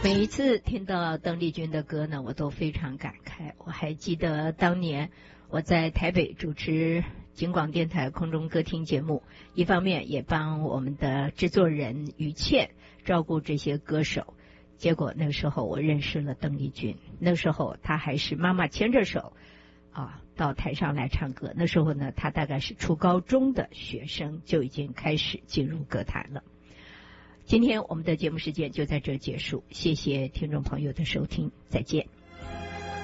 每一次听到邓丽君的歌呢，我都非常感慨。我还记得当年我在台北主持警广电台空中歌厅节目，一方面也帮我们的制作人于倩照顾这些歌手。结果那个时候我认识了邓丽君，那时候她还是妈妈牵着手到台上来唱歌。那时候呢，她大概是初高中的学生，就已经开始进入歌坛了。今天我们的节目时间就在这结束，谢谢听众朋友的收听，再见。